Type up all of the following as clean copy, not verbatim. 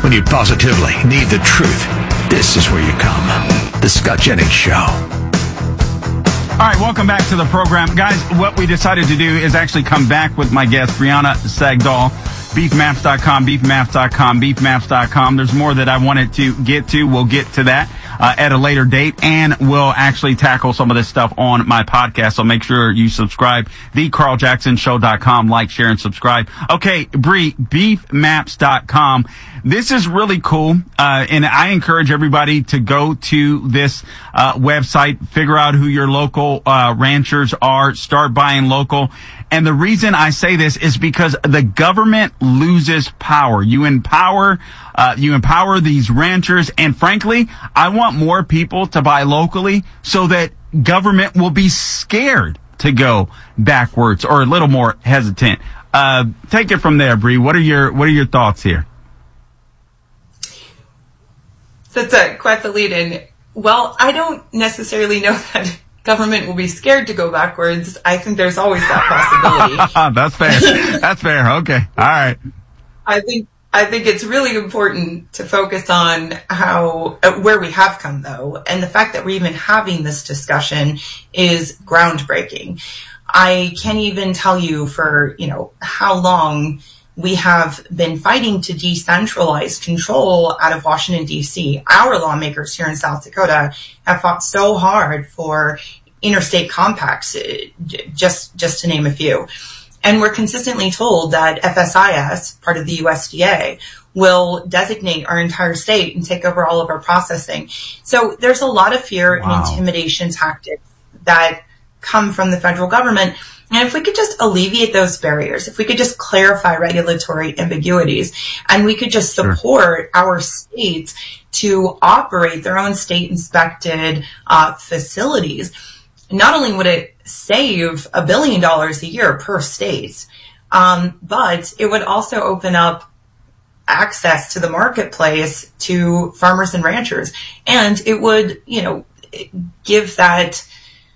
When you positively need the truth, this is where you come. The Scott Jennings Show. All right, welcome back to the program. Guys, what we decided to do is actually come back with my guest, Brianna Sagdahl, beefmaps.com, beefmaps.com. There's more that I wanted to get to. We'll get to that at a later date, and we'll actually tackle some of this stuff on my podcast. So make sure you subscribe, thecarljacksonshow.com, like, share, and subscribe. Okay, Bree, beefmaps.com. This is really cool, and I encourage everybody to go to this website, figure out who your local ranchers are, start buying local. And the reason I say this is because the government loses power. You empower these ranchers, and frankly, I want more people to buy locally so that government will be scared to go backwards or a little more hesitant. Take it from there, Bree. What are your thoughts here? That's quite the lead-in. Well, I don't necessarily know that government will be scared to go backwards. I think there's always that possibility. That's fair. That's fair. Okay. All right. I think it's really important to focus on where we have come, though, and the fact that we're even having this discussion is groundbreaking. I can't even tell you for, how long we have been fighting to decentralize control out of Washington, D.C. Our lawmakers here in South Dakota have fought so hard for interstate compacts, just to name a few. And we're consistently told that FSIS, part of the USDA, will designate our entire state and take over all of our processing. So there's a lot of fear and intimidation tactics that come from the federal government. And if we could just alleviate those barriers, if we could just clarify regulatory ambiguities, and we could just support our states to operate their own state-inspected facilities, not only would it save $1 billion a year per state, but it would also open up access to the marketplace to farmers and ranchers. And it would, give that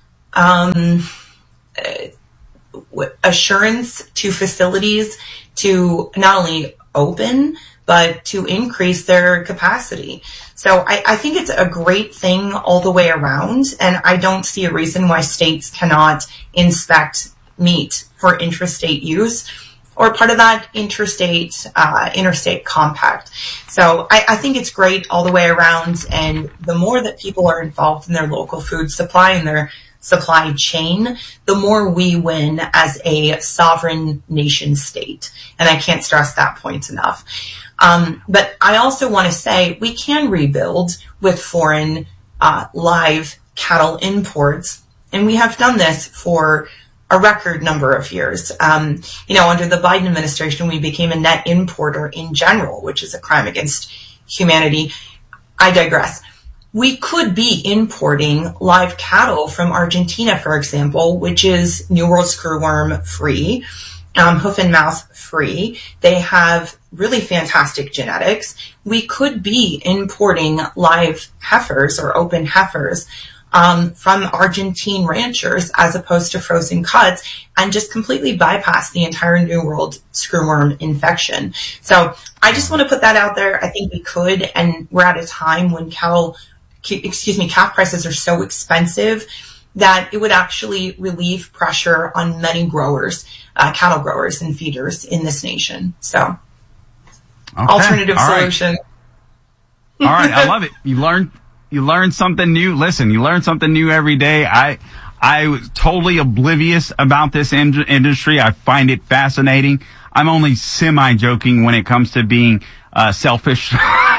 assurance to facilities to not only open, but to increase their capacity. So I think it's a great thing all the way around, and I don't see a reason why states cannot inspect meat for intrastate use or part of that interstate compact. So I think it's great all the way around, and the more that people are involved in their local food supply and their supply chain, the more we win as a sovereign nation state. And I can't stress that point enough. But I also want to say we can rebuild with foreign live cattle imports. And we have done this for a record number of years. Under the Biden administration, we became a net importer in general, which is a crime against humanity. I digress. We could be importing live cattle from Argentina, for example, which is New World screwworm free, hoof and mouth free. They have really fantastic genetics. We could be importing live heifers or open heifers from Argentine ranchers as opposed to frozen cuts, and just completely bypass the entire New World screwworm infection. So I just want to put that out there. I think we could, and we're at a time when calf prices are so expensive that it would actually relieve pressure on many growers, cattle growers and feeders in this nation. So, alternative solution. All right, I love it. You learn something new. Listen, you learn something new every day. I was totally oblivious about this industry. I find it fascinating. I'm only semi-joking when it comes to being selfish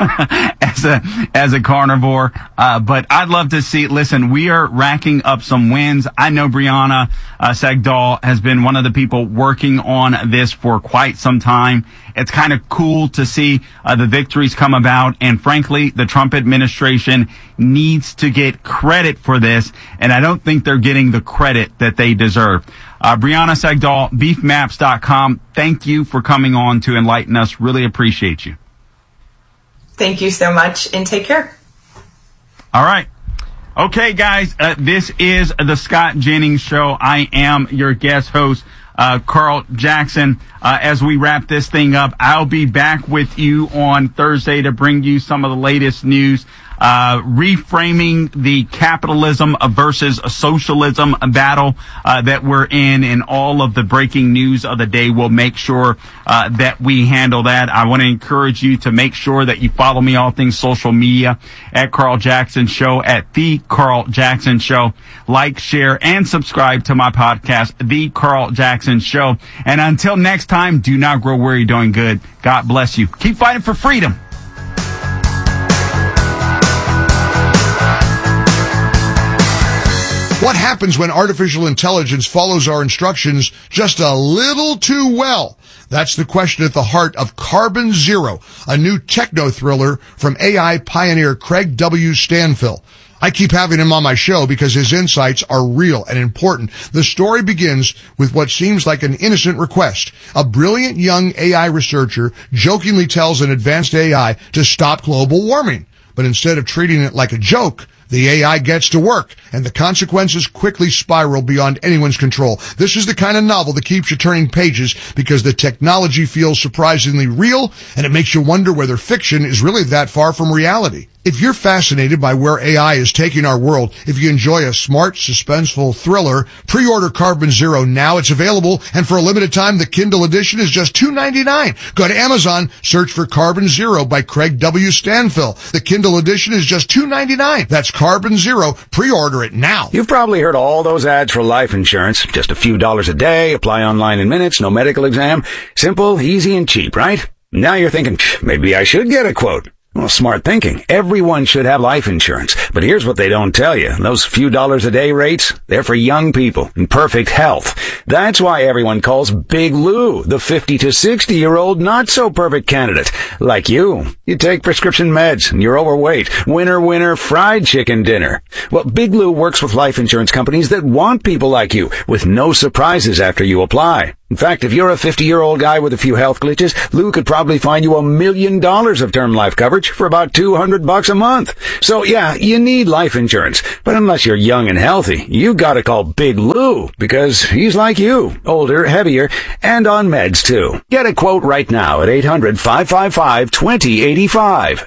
as a carnivore. But I'd love to see, listen, we are racking up some wins. I know Brianna Sagdahl has been one of the people working on this for quite some time. It's kind of cool to see the victories come about. And frankly, the Trump administration needs to get credit for this. And I don't think they're getting the credit that they deserve. Brianna Sagdahl, beefmaps.com. Thank you for coming on to enlighten us. Really appreciate you. Thank you so much, and take care. All right. Okay, guys, this is the Scott Jennings Show. I am your guest host. Carl Jackson. As we wrap this thing up, I'll be back with you on Thursday to bring you some of the latest news. Reframing the capitalism versus socialism battle that we're in, and all of the breaking news of the day. We'll make sure that we handle that. I want to encourage you to make sure that you follow me all things social media at Carl Jackson Show, at The Carl Jackson Show. Like, share, and subscribe to my podcast, The Carl Jackson Show. And until next time, do not grow weary doing good. God bless you. Keep fighting for freedom. What happens when artificial intelligence follows our instructions just a little too well? That's the question at the heart of Carbon Zero, a new techno thriller from AI pioneer Craig W. Stanfill. I keep having him on my show because his insights are real and important. The story begins with what seems like an innocent request. A brilliant young AI researcher jokingly tells an advanced AI to stop global warming. But instead of treating it like a joke, the AI gets to work, and the consequences quickly spiral beyond anyone's control. This is the kind of novel that keeps you turning pages because the technology feels surprisingly real, and it makes you wonder whether fiction is really that far from reality. If you're fascinated by where AI is taking our world, if you enjoy a smart, suspenseful thriller, pre-order Carbon Zero now. It's available, and for a limited time, the Kindle edition is just $2.99. Go to Amazon, search for Carbon Zero by Craig W. Stanfill. The Kindle edition is just $2.99. That's Carbon Zero. Pre-order it now. You've probably heard all those ads for life insurance. Just a few dollars a day, apply online in minutes, no medical exam. Simple, easy, and cheap, right? Now you're thinking, maybe I should get a quote. Well, smart thinking. Everyone should have life insurance. But here's what they don't tell you. Those few dollars a day rates, they're for young people in perfect health. That's why everyone calls Big Lou the 50 to 60-year-old not-so-perfect candidate. Like you. You take prescription meds and you're overweight. Winner, winner, fried chicken dinner. Well, Big Lou works with life insurance companies that want people like you with no surprises after you apply. In fact, if you're a 50-year-old guy with a few health glitches, Lou could probably find you $1 million of term life coverage for about $200 a month. So yeah, you need life insurance. But unless you're young and healthy, you gotta call Big Lou, because he's like you, older, heavier, and on meds too. Get a quote right now at 800-555-2085.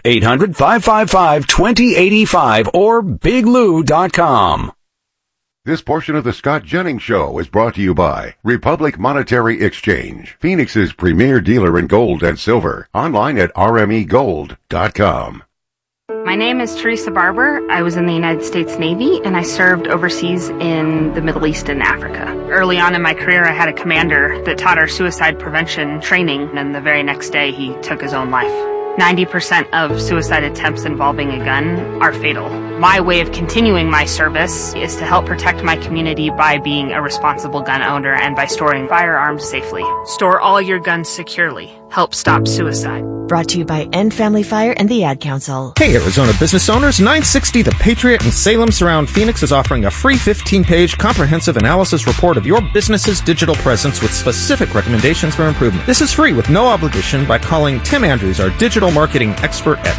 800-555-2085 or biglou.com. This portion of the Scott Jennings Show is brought to you by Republic Monetary Exchange, Phoenix's premier dealer in gold and silver. Online at rmegold.com. My name is Teresa Barber. I was in the United States Navy, and I served overseas in the Middle East and Africa. Early on in my career, I had a commander that taught our suicide prevention training, and the very next day, he took his own life. 90% of suicide attempts involving a gun are fatal. My way of continuing my service is to help protect my community by being a responsible gun owner and by storing firearms safely. Store all your guns securely. Help stop suicide. Brought to you by End Family Fire and the Ad Council. Hey, Arizona business owners, 960 The Patriot and Salem Surround Phoenix is offering a free 15-page comprehensive analysis report of your business's digital presence with specific recommendations for improvement. This is free with no obligation by calling Tim Andrews, our digital marketing expert, at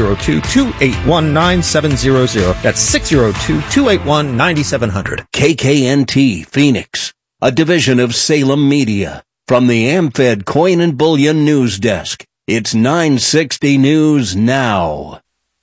602-281-9700. That's 602-281-9700. KKNT Phoenix, a division of Salem Media. From the AmFed Coin and Bullion News Desk, it's 960 News Now.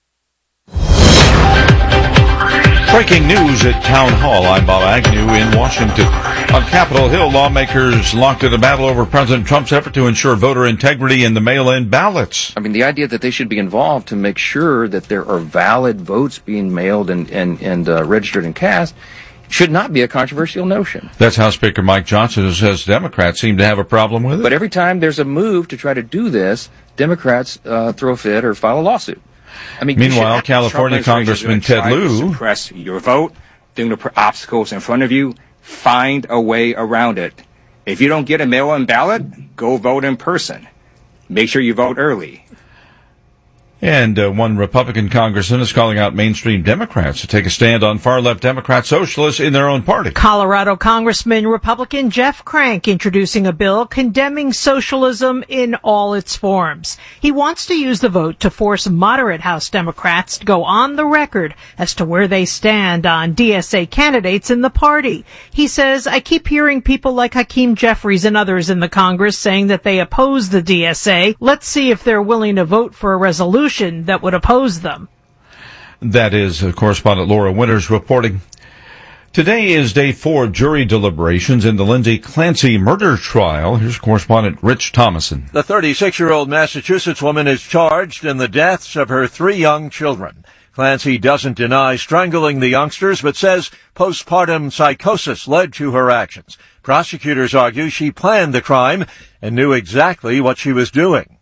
Breaking news at Town Hall. I'm Bob Agnew in Washington. On Capitol Hill, lawmakers locked in a battle over President Trump's effort to ensure voter integrity in the mail-in ballots. I mean, the idea that they should be involved to make sure that there are valid votes being mailed and registered and cast should not be a controversial notion. That's House Speaker Mike Johnson, who says Democrats seem to have a problem with it. But every time there's a move to try to do this, Democrats throw a fit or file a lawsuit. I mean, meanwhile, California Congressman Ted Lieu suppress your vote, through the obstacles in front of you, find a way around it. If you don't get a mail-in ballot, go vote in person. Make sure you vote early. And one Republican congressman is calling out mainstream Democrats to take a stand on far-left Democrat socialists in their own party. Colorado Congressman Republican Jeff Crank introducing a bill condemning socialism in all its forms. He wants to use the vote to force moderate House Democrats to go on the record as to where they stand on DSA candidates in the party. He says, I keep hearing people like Hakeem Jeffries and others in the Congress saying that they oppose the DSA. Let's see if they're willing to vote for a resolution that would oppose them. That is correspondent Laura Winters reporting. Today is day 4 of jury deliberations in the Lindsay Clancy murder trial. Here's correspondent Rich Thomason. The 36-year-old Massachusetts woman is charged in the deaths of her 3 young children. Clancy doesn't deny strangling the youngsters, but says postpartum psychosis led to her actions. Prosecutors argue she planned the crime and knew exactly what she was doing.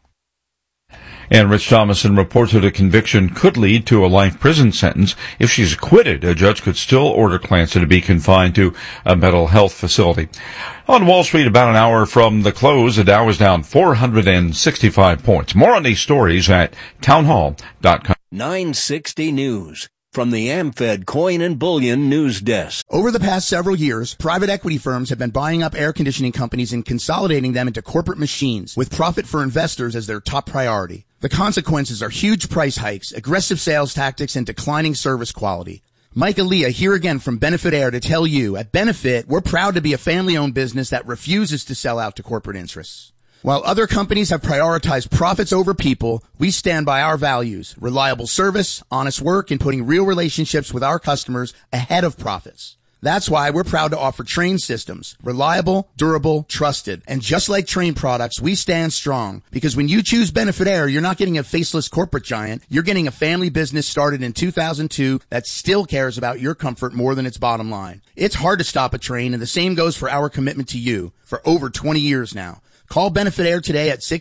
And Rich Thomason reports that a conviction could lead to a life prison sentence. If she's acquitted, a judge could still order Clancy to be confined to a mental health facility. On Wall Street, about an hour from the close, the Dow is down 465 points. More on these stories at townhall.com. 960 News. From the AmFed Coin and Bullion News Desk. Over the past several years, private equity firms have been buying up air conditioning companies and consolidating them into corporate machines, with profit for investors as their top priority. The consequences are huge price hikes, aggressive sales tactics, and declining service quality. Mike Aaliyah here again from Benefit Air to tell you, at Benefit, we're proud to be a family-owned business that refuses to sell out to corporate interests. While other companies have prioritized profits over people, we stand by our values, reliable service, honest work, and putting real relationships with our customers ahead of profits. That's why we're proud to offer Trane systems, reliable, durable, trusted. And just like Trane products, we stand strong, because when you choose Benefit Air, you're not getting a faceless corporate giant. You're getting a family business started in 2002 that still cares about your comfort more than its bottom line. It's hard to stop a Trane, and the same goes for our commitment to you for over 20 years now. Call Benefit Air today at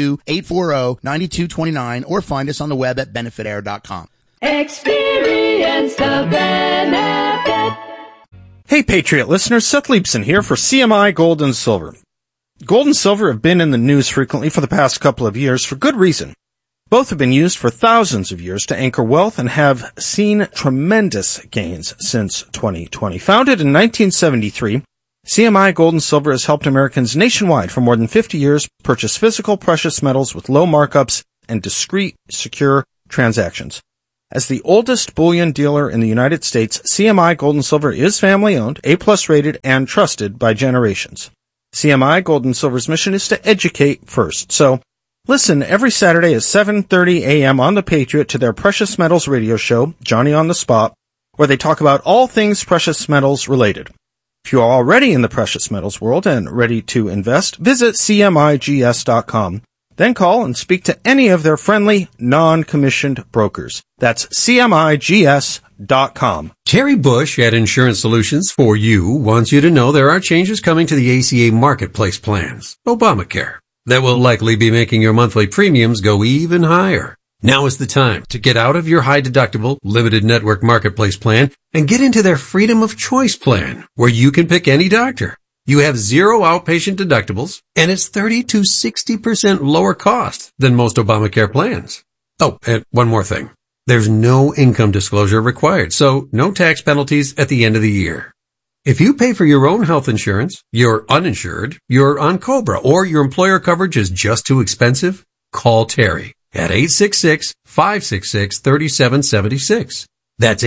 602-840-9229 or find us on the web at benefitair.com. Experience the benefit. Hey, Patriot listeners, Seth Leibson here for CMI Gold and Silver. Gold and silver have been in the news frequently for the past couple of years for good reason. Both have been used for thousands of years to anchor wealth and have seen tremendous gains since 2020. Founded in 1973, CMI Gold and Silver has helped Americans nationwide for more than 50 years purchase physical precious metals with low markups and discreet, secure transactions. As the oldest bullion dealer in the United States, CMI Gold and Silver is family-owned, A+ rated, and trusted by generations. CMI Gold and Silver's mission is to educate first. So, listen every Saturday at 7:30 a.m. on The Patriot to their Precious Metals radio show, Johnny on the Spot, where they talk about all things precious metals related. If you are already in the precious metals world and ready to invest, visit CMIGS.com. Then call and speak to any of their friendly, non-commissioned brokers. That's CMIGS.com. Terry Bush at Insurance Solutions for You wants you to know there are changes coming to the ACA Marketplace plans, Obamacare, that will likely be making your monthly premiums go even higher. Now is the time to get out of your high-deductible, limited network marketplace plan and get into their Freedom of Choice plan, where you can pick any doctor. You have 0 outpatient deductibles, and it's 30 to 60% lower cost than most Obamacare plans. Oh, and one more thing. There's no income disclosure required, so no tax penalties at the end of the year. If you pay for your own health insurance, you're uninsured, you're on COBRA, or your employer coverage is just too expensive, call Terry at 866-566-3776. That's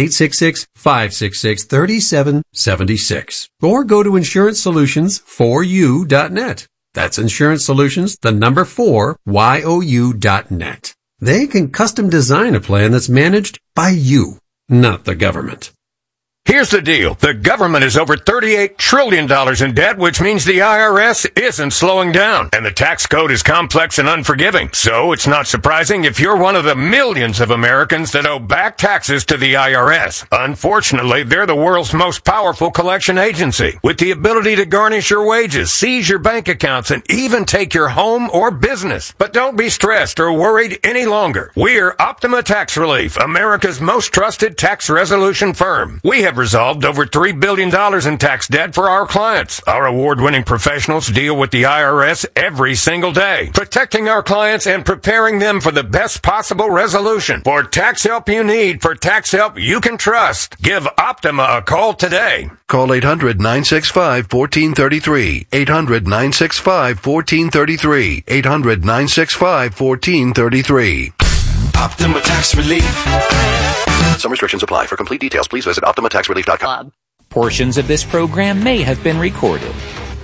866-566-3776. Or go to InsuranceSolutions4U.net. That's Insurance Solutions, the number 4, YOU.net. They can custom design a plan that's managed by you, not the government. Here's the deal. The government is over $38 trillion in debt, which means the IRS isn't slowing down. And the tax code is complex and unforgiving. So it's not surprising if you're one of the millions of Americans that owe back taxes to the IRS. Unfortunately, they're the world's most powerful collection agency, with the ability to garnish your wages, seize your bank accounts, and even take your home or business. But don't be stressed or worried any longer. We're Optima Tax Relief, America's most trusted tax resolution firm. We have resolved over $3 billion in tax debt for our clients. Our award-winning professionals deal with the IRS every single day, protecting our clients and preparing them for the best possible resolution. For tax help you need, for tax help you can trust, give Optima a call today. Call 800-965-1433. 800-965-1433. 800-965-1433. Optima Tax Relief. Some restrictions apply. For complete details, please visit OptimaTaxRelief.com. Portions of this program may have been recorded.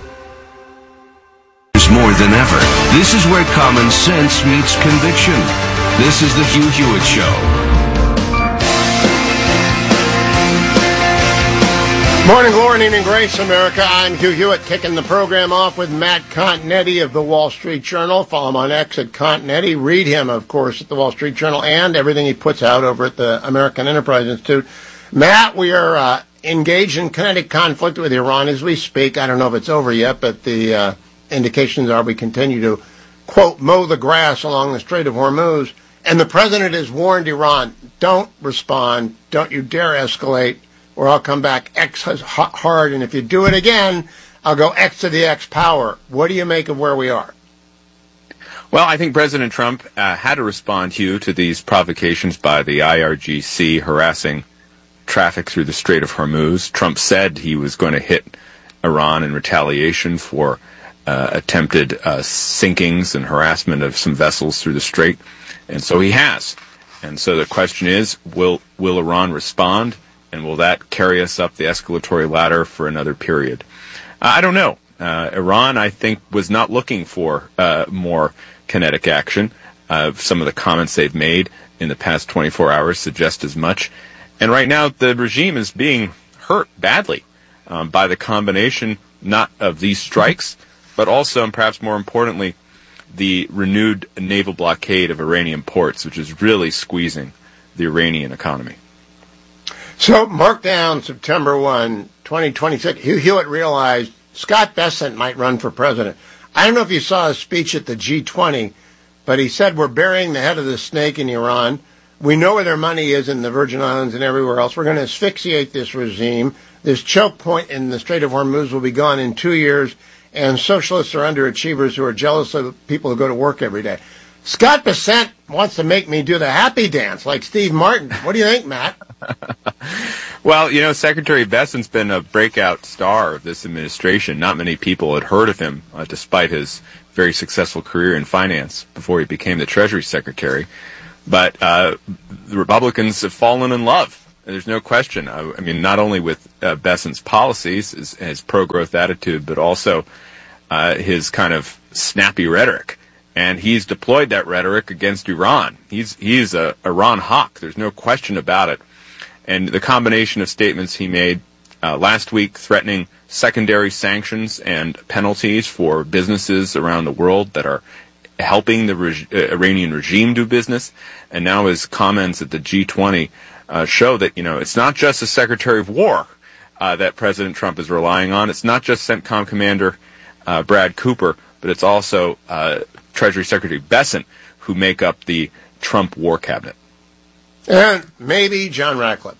More than ever, this is where common sense meets conviction. This is the Hugh Hewitt Show. Morning glory and evening grace, America. I'm Hugh Hewitt, kicking the program off with Matt Continetti of the Wall Street Journal. Follow him on X at Continetti. Read him, of course, at the Wall Street Journal and everything he puts out over at the American Enterprise Institute. Matt, we are engaged in kinetic conflict with Iran as we speak. I don't know if it's over yet, but the indications are we continue to, quote, mow the grass along the Strait of Hormuz. And the president has warned Iran, don't respond, don't you dare escalate, or I'll come back X hard, and if you do it again, I'll go X to the X power. What do you make of where we are? Well, I think President Trump had to respond, Hugh, to these provocations by the IRGC harassing traffic through the Strait of Hormuz. Trump said he was going to hit Iran in retaliation for attempted sinkings and harassment of some vessels through the strait, and so he has. And so the question is, will Iran respond? And will that carry us up the escalatory ladder for another period? I don't know. Iran, I think, was not looking for more kinetic action. Some of the comments they've made in the past 24 hours suggest as much. And right now, the regime is being hurt badly by the combination not of these strikes, but also, and perhaps more importantly, the renewed naval blockade of Iranian ports, which is really squeezing the Iranian economy. So, mark down September 1, 2026. Hugh Hewitt realized Scott Bessent might run for president. I don't know if you saw his speech at the G20, but he said we're burying the head of the snake in Iran. We know where their money is in the Virgin Islands and everywhere else. We're going to asphyxiate this regime. This choke point in the Strait of Hormuz will be gone in 2 years, and socialists are underachievers who are jealous of people who go to work every day. Scott Bessent wants to make me do the happy dance like Steve Martin. What do you think, Matt? Well, you know, Secretary Bessent's been a breakout star of this administration. Not many people had heard of him, despite his very successful career in finance before he became the Treasury Secretary. But the Republicans have fallen in love. There's no question. I mean, not only with Bessent's policies, his pro-growth attitude, but also his kind of snappy rhetoric. And he's deployed that rhetoric against Iran. He's a Iran hawk. There's no question about it. And the combination of statements he made last week threatening secondary sanctions and penalties for businesses around the world that are helping the Iranian regime do business, and now his comments at the G20 show that, you know, it's not just the Secretary of War that President Trump is relying on. It's not just CENTCOM Commander Brad Cooper, but it's also Treasury Secretary Bessent who make up the Trump War Cabinet. And maybe John Ratcliffe.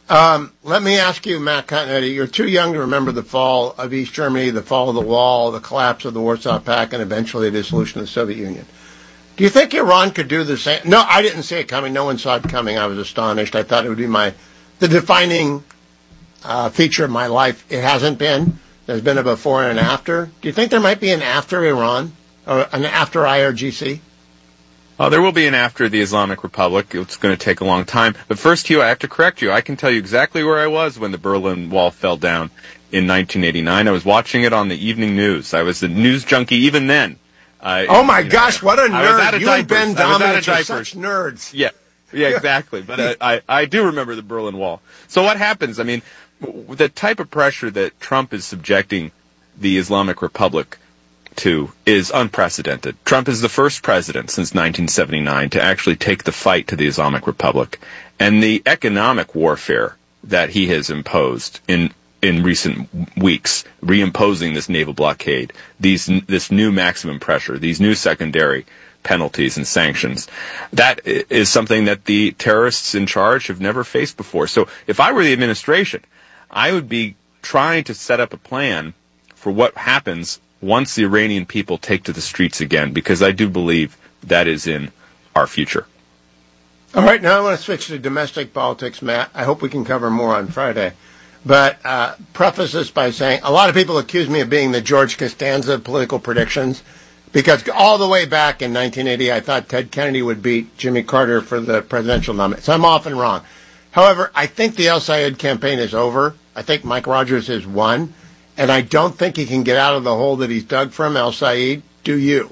Let me ask you, Matt Continetti, you're too young to remember the fall of East Germany, the fall of the wall, the collapse of the Warsaw Pact, and eventually the dissolution of the Soviet Union. Do you think Iran could do the same? No, I didn't see it coming. No one saw it coming. I was astonished. I thought it would be the defining feature of my life. It hasn't been. There's been a before and an after. Do you think there might be an after Iran or an after IRGC? There will be an after the Islamic Republic. It's going to take a long time. But first, Hugh, I have to correct you. I can tell you exactly where I was when the Berlin Wall fell down in 1989. I was watching it on the evening news. I was a news junkie even then. Oh, my gosh, what a nerd. You and Ben Domenech are such nerds. Yeah, exactly. But I do remember the Berlin Wall. So what happens? I mean, the type of pressure that Trump is subjecting the Islamic Republic to is unprecedented. Trump is the first president since 1979 to actually take the fight to the Islamic Republic. And the economic warfare that he has imposed in recent weeks, reimposing this naval blockade, this new maximum pressure, these new secondary penalties and sanctions, that is something that the terrorists in charge have never faced before. So if I were the administration, I would be trying to set up a plan for what happens once the Iranian people take to the streets again, because I do believe that is in our future. All right, now I want to switch to domestic politics, Matt. I hope we can cover more on Friday. But preface this by saying a lot of people accuse me of being the George Costanza of political predictions, because all the way back in 1980, I thought Ted Kennedy would beat Jimmy Carter for the presidential nomination. So I'm often wrong. However, I think the El Sayed campaign is over. I think Mike Rogers has won. And I don't think he can get out of the hole that he's dug from El Sayed. Do you?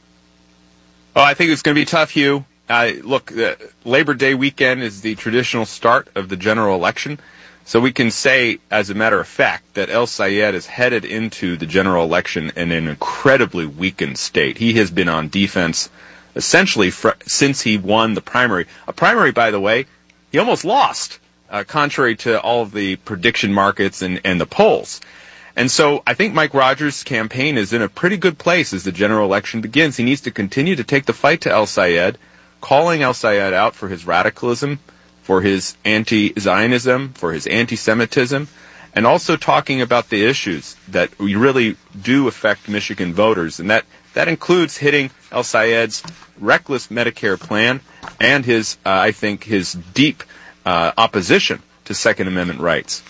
Oh, I think it's going to be tough, Hugh. Look, Labor Day weekend is the traditional start of the general election. So we can say, as a matter of fact, that El Sayed is headed into the general election in an incredibly weakened state. He has been on defense essentially since he won the primary. A primary, by the way, he almost lost, contrary to all of the prediction markets and the polls. And so I think Mike Rogers' campaign is in a pretty good place as the general election begins. He needs to continue to take the fight to El Sayed, calling El Sayed out for his radicalism, for his anti-Zionism, for his anti-Semitism, and also talking about the issues that really do affect Michigan voters. And that includes hitting El Sayed's reckless Medicare plan and his, I think, his deep opposition to Second Amendment rights.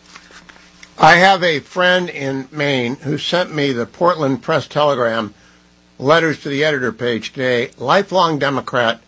I have a friend in Maine who sent me the Portland Press Telegram letters to the editor page today, lifelong Democrat,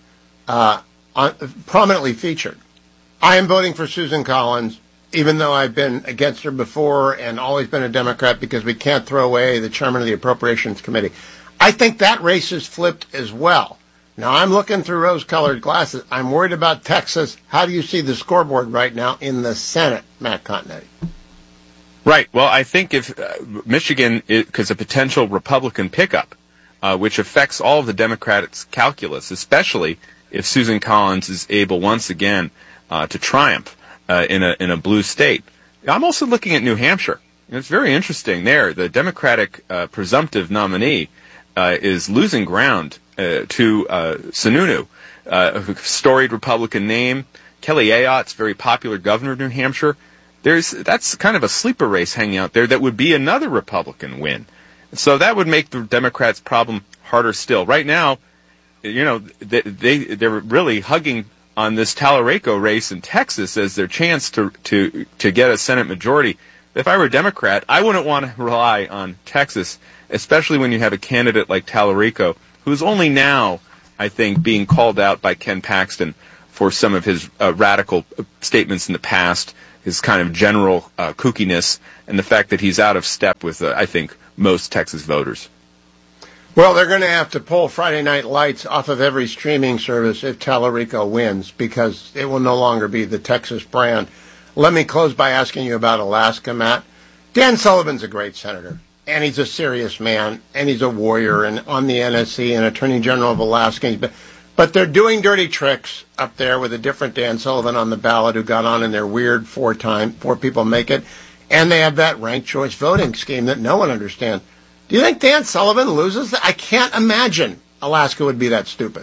prominently featured. I am voting for Susan Collins, even though I've been against her before and always been a Democrat because we can't throw away the chairman of the Appropriations Committee. I think that race is flipped as well. Now, I'm looking through rose-colored glasses. I'm worried about Texas. How do you see the scoreboard right now in the Senate, Matt Continetti? Right. Well, I think if Michigan is a potential Republican pickup, which affects all of the Democrats' calculus, especially if Susan Collins is able once again to triumph in a blue state. I'm also looking at New Hampshire. It's very interesting there. The Democratic presumptive nominee is losing ground to Sununu, a storied Republican name. Kelly Ayotte's very popular governor of New Hampshire. That's kind of a sleeper race hanging out there that would be another Republican win. So that would make the Democrats' problem harder still. Right now, you know, they're really hugging on this Talarico race in Texas as their chance to get a Senate majority. If I were a Democrat, I wouldn't want to rely on Texas, especially when you have a candidate like Talarico, who's only now, I think, being called out by Ken Paxton for some of his radical statements in the past, his kind of general kookiness, and the fact that he's out of step with, I think, most Texas voters. Well, they're going to have to pull Friday Night Lights off of every streaming service if Talarico wins, because it will no longer be the Texas brand. Let me close by asking you about Alaska, Matt. Dan Sullivan's a great senator, and he's a serious man, and he's a warrior, and on the NSC and Attorney General of Alaska. But they're doing dirty tricks up there with a different Dan Sullivan on the ballot who got on in their weird four people make it. And they have that ranked choice voting scheme that no one understands. Do you think Dan Sullivan loses? I can't imagine Alaska would be that stupid.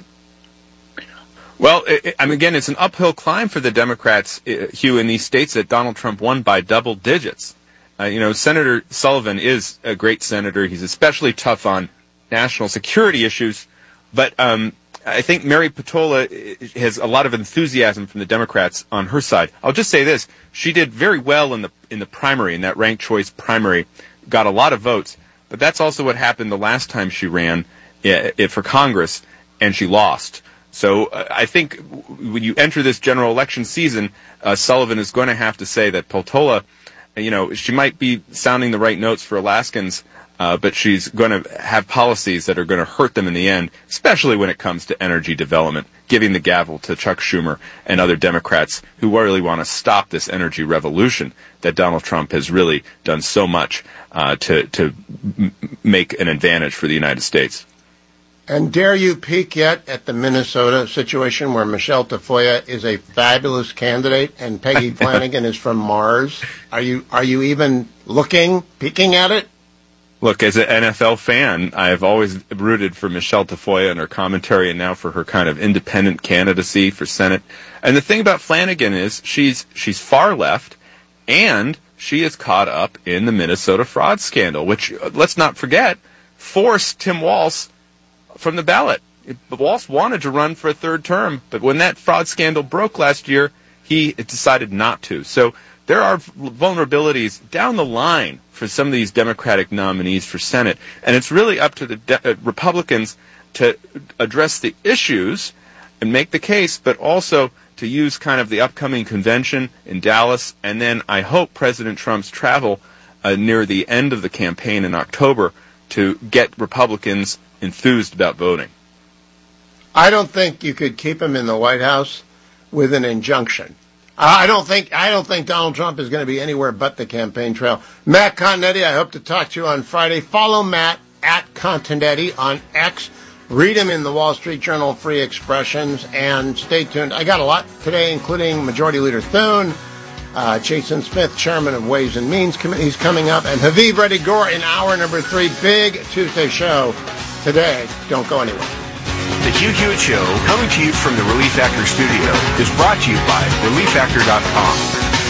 Well, again, it's an uphill climb for the Democrats, Hugh, in these states that Donald Trump won by double digits. Senator Sullivan is a great senator. He's especially tough on national security issues. But I think Mary Peltola has a lot of enthusiasm from the Democrats on her side. I'll just say this. She did very well in the primary, in that ranked choice primary, got a lot of votes. But that's also what happened the last time she ran for Congress, and she lost. So I think when you enter this general election season, Sullivan is going to have to say that Peltola, she might be sounding the right notes for Alaskans, but she's going to have policies that are going to hurt them in the end, especially when it comes to energy development, giving the gavel to Chuck Schumer and other Democrats who really want to stop this energy revolution that Donald Trump has really done so much to make an advantage for the United States. And dare you peek yet at the Minnesota situation where Michelle Tafoya is a fabulous candidate and Peggy Flanagan is from Mars? Are you even peeking at it? Look, as an NFL fan, I've always rooted for Michelle Tafoya and her commentary, and now for her kind of independent candidacy for Senate. And the thing about Flanagan is she's far left, And she is caught up in the Minnesota fraud scandal, which, let's not forget, forced Tim Walz from the ballot. Walz wanted to run for a third term, but when that fraud scandal broke last year, he decided not to. So there are vulnerabilities down the line for some of these Democratic nominees for Senate, and it's really up to the Republicans to address the issues and make the case, but also to use kind of the upcoming convention in Dallas, and then I hope President Trump's travel near the end of the campaign in October to get Republicans enthused about voting. I don't think you could keep him in the White House with an injunction. I don't think Donald Trump is going to be anywhere but the campaign trail. Matt Continetti, I hope to talk to you on Friday. Follow Matt at Continetti on X. Read him in the Wall Street Journal, Free Expressions, and stay tuned. I got a lot today, including Majority Leader Thune, Jason Smith, Chairman of Ways and Means Committee, he's coming up, and Haviv Reddy Gore in hour number 3. Big Tuesday show today. Don't go anywhere. The Hugh Hewitt Show, coming to you from the Relief Factor studio, is brought to you by ReliefFactor.com.